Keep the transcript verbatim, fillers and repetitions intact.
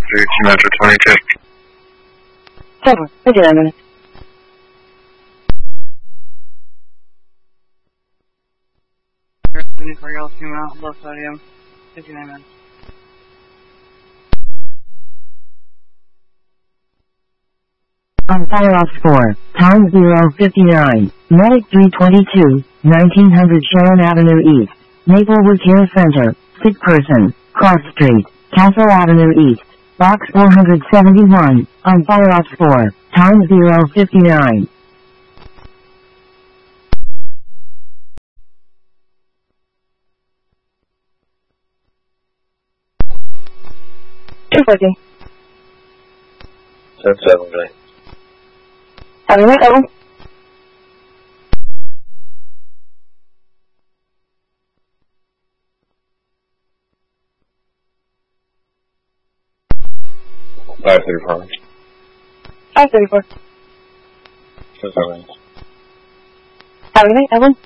three two Metro twenty-two. Seven, fifty-nine minutes. seventy-four yellow female, low sodium, fifty-nine minutes. On fire off four, time zero fifty-nine, Medic three twenty-two, nineteen hundred Sharon Avenue East, Maplewood Care Center, sick person, Cross Street, Castle Avenue East, box four seventy-one, on fire off four, time zero fifty-nine. two fifty. ten seven, right? Having that, Evan? five thirty-four. five thirty-four. ten seven. Having that, Evan?